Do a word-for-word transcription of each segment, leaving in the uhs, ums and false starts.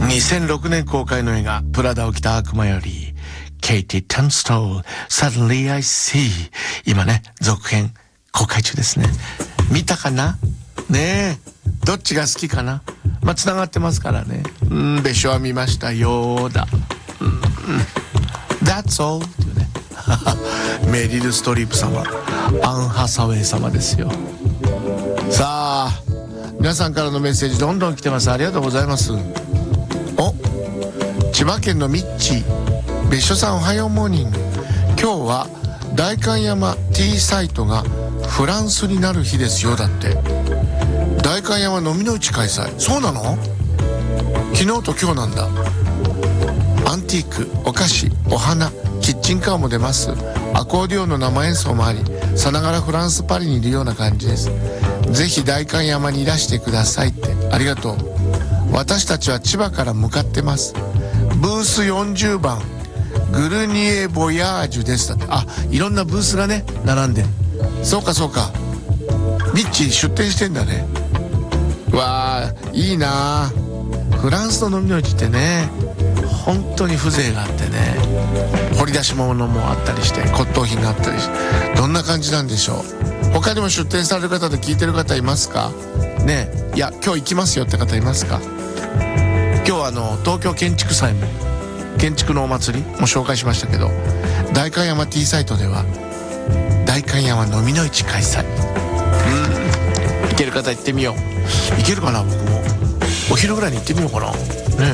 にせんろくねん公開の映画プラダを着た悪魔よりケイティ・タンストール Suddenly I See 今ね続編公開中ですね。見たかなねえ、どっちが好きかな。まあつながってますからね。うん、別所は見ましたよーだ、うんうん、That's all っていうねメリル・ストリープ様、アン・ハサウェイ様ですよ。さあ皆さんからのメッセージどんどん来てます。ありがとうございます。お、千葉県のミッチー、別所さんおはようモーニング。今日は代官山 T サイトがフランスになる日ですよ。だって代官山飲みの市開催。そうなの？昨日と今日なんだ。アンティーク、お菓子、お花、キッチンカーも出ます。アコーディオンの生演奏もあり、さながらフランスパリにいるような感じです。ぜひ代官山にいらしてくださいって。ありがとう。私たちは千葉から向かってます。ブースよんじゅうばんグルニエボヤージュです。だって、あ、いろんなブースがね並んで、そうかそうか、ミッチー出店してんだね。わー、いいな。フランスの飲みの市ってね本当に風情があってね、掘り出し物もあったりして骨董品があったりして、どんな感じなんでしょう。他にも出店される方で聞いてる方いますかね。いや今日行きますよって方いますか。今日はあの東京建築祭も建築のお祭りも紹介しましたけど、代官山 T サイトでは代官山飲みの市開催。うん、行ける方行ってみよう。行けるかな。僕もお昼ぐらいに行ってみようかなね。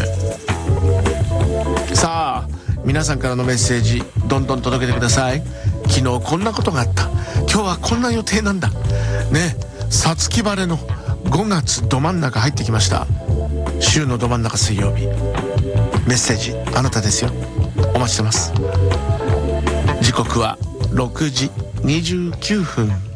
さあ皆さんからのメッセージどんどん届けてください。昨日こんなことがあった、今日はこんな予定なんだね。さつき晴れのごがつど真ん中入ってきました。週のど真ん中水曜日。メッセージあなたですよ。お待ちしてます。時刻はろくじにじゅうきゅうふん。